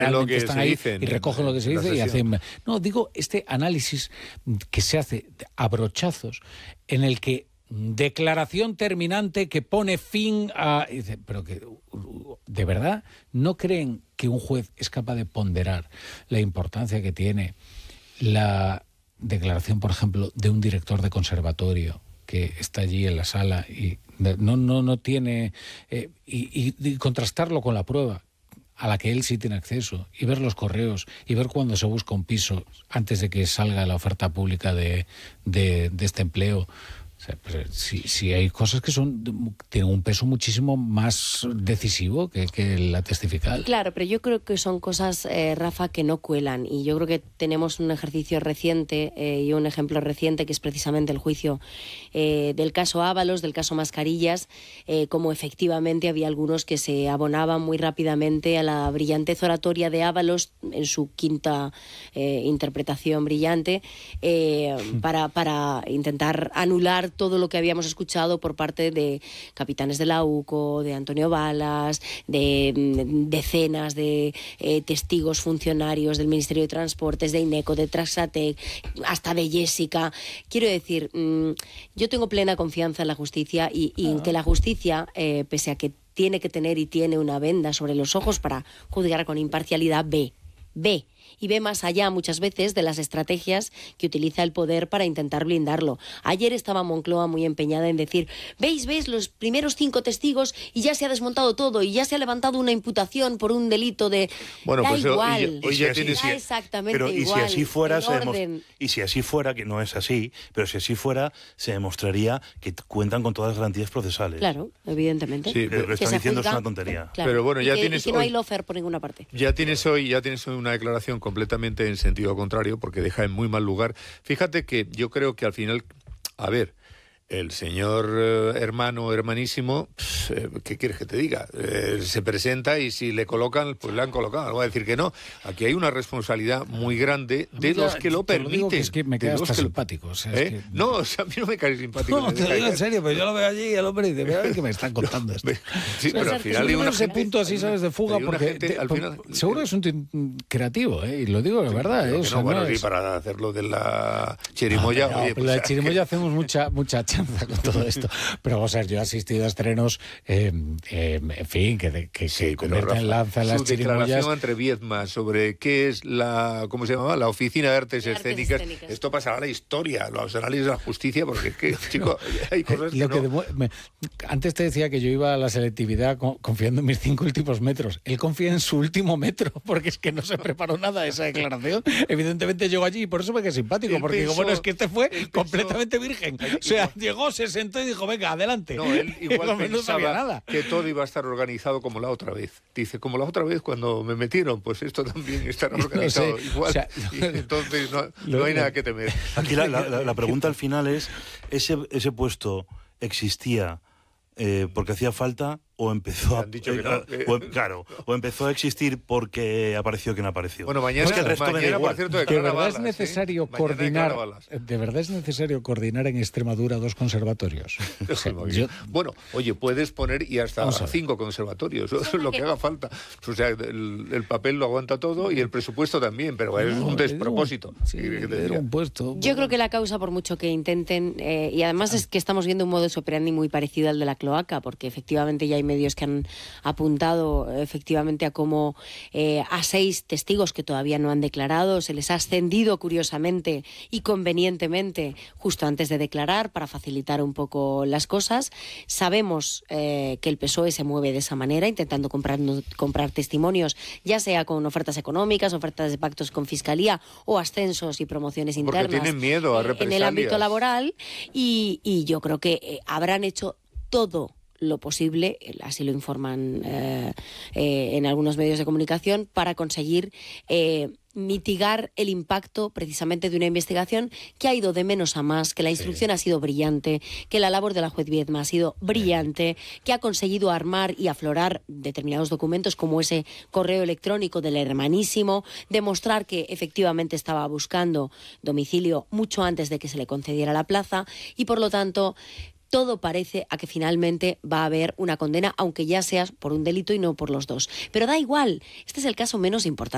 realmente están ahí dicen, y recogen lo que se dice y hacen... No, digo, este análisis que se hace a brochazos, en el que declaración terminante que pone fin a... Dice, pero que, ¿de verdad no creen que un juez es capaz de ponderar la importancia que tiene la declaración, por ejemplo, de un director de conservatorio que está allí en la sala y no tiene... y contrastarlo con la prueba a la que él sí tiene acceso, y ver los correos, y ver cuando se busca un piso antes de que salga la oferta pública de este empleo? O sea, pues, sí hay cosas que tienen un peso muchísimo más decisivo que la testifical. Claro, pero yo creo que son cosas, Rafa, que no cuelan. Y yo creo que tenemos un ejercicio reciente y un ejemplo reciente, que es precisamente el juicio del caso Ábalos, del caso Mascarillas, como efectivamente había algunos que se abonaban muy rápidamente a la brillantez oratoria de Ábalos en su quinta interpretación brillante, para intentar anular todo lo que habíamos escuchado por parte de capitanes de la UCO, de Antonio Balas, de decenas de testigos funcionarios del Ministerio de Transportes, de INECO, de Traxatec, hasta de Jessica. Quiero decir, yo tengo plena confianza en la justicia y en que la justicia, pese a que tiene que tener y tiene una venda sobre los ojos para juzgar con imparcialidad, ve y ve más allá muchas veces de las estrategias que utiliza el poder para intentar blindarlo. Ayer estaba Moncloa muy empeñada en decir, veis los primeros 5 testigos y ya se ha desmontado todo y ya se ha levantado una imputación por un delito de... Bueno, pues igual, hoy ya tienes exactamente pero igual. Y si así fuera, que no es así, pero si así fuera, se demostraría que cuentan con todas las garantías procesales. Claro, evidentemente. Sí, pero lo que están diciendo es una tontería. Claro, pero bueno, ya y que no hay lawfare por ninguna parte. Ya tienes hoy una declaración completamente en sentido contrario, porque deja en muy mal lugar. Fíjate que yo creo que al final, a ver, el señor hermanísimo, ¿qué quieres que te diga? Se presenta y si le colocan, pues le han colocado. No voy a decir que no. Aquí hay una responsabilidad muy grande de los que lo permiten. Digo que es que me queda hasta simpático. O sea, es que... No, o sea, a mí no me cae simpático. No, te lo digo en serio, pero yo lo veo allí y el hombre dice, mira que me están contando esto. Sí, pero al final hay ese punto así, ¿sabes? De fuga, porque al final, seguro es un creativo, y lo digo de verdad. Sí, para hacerlo de la chirimoya... oye, pues, la de chirimoya hacemos mucha chanza con todo esto. Pero vamos a ver, yo he asistido a estrenos, en fin, que se convierten en lanza en las chirimoyas. Su declaración entre Viedma sobre qué es ¿cómo se llamaba? La Oficina de Artes Escénicas. Esto pasará a la historia, los análisis de la justicia, porque es que, chico, hay cosas que no... Antes te decía que yo iba a la selectividad confiando en mis 5 últimos metros. Él confía en su último metro, porque es que no se preparó nada de esa declaración. Evidentemente llegó allí y por eso me quedé simpático, porque digo, bueno, es que este fue completamente virgen. O sea, llegó, se sentó y dijo, venga, adelante. No, él igual pensaba nada. que todo iba a estar organizado como la otra vez. Dice, como la otra vez cuando me metieron, pues esto también estará organizado igual. O sea, y entonces no hay nada que temer. Aquí la pregunta al final es, ¿ese puesto existía porque hacía falta o empezó a... dicho que no. o empezó a existir porque apareció quien apareció? Bueno, mañana, es que el resto mañana por cierto, de verdad es necesario coordinar. ¿De verdad es necesario coordinar en Extremadura 2 conservatorios? O sea, bueno, oye, puedes poner y hasta 5 conservatorios, lo que haga falta. O sea, el papel lo aguanta todo y el presupuesto también, pero es un despropósito. Un puesto. Yo creo que la causa, por mucho que intenten, y además es que estamos viendo un modus operandi muy parecido al de la cloaca, porque efectivamente ya hay medios que han apuntado efectivamente a cómo a 6 testigos que todavía no han declarado se les ha ascendido curiosamente y convenientemente justo antes de declarar para facilitar un poco las cosas. Sabemos que el PSOE se mueve de esa manera, intentando comprar testimonios, ya sea con ofertas económicas, ofertas de pactos con Fiscalía o ascensos y promociones internas. Porque tienen miedo a represalias. En el ámbito laboral y yo creo que habrán hecho todo lo posible, así lo informan en algunos medios de comunicación, para conseguir mitigar el impacto precisamente de una investigación que ha ido de menos a más, que la instrucción ha sido brillante, que la labor de la juez Viedma ha sido brillante, que ha conseguido armar y aflorar determinados documentos como ese correo electrónico del hermanísimo, demostrar que efectivamente estaba buscando domicilio mucho antes de que se le concediera la plaza y por lo tanto todo parece a que finalmente va a haber una condena, aunque ya sea por un delito y no por los 2. Pero da igual, este es el caso menos importante.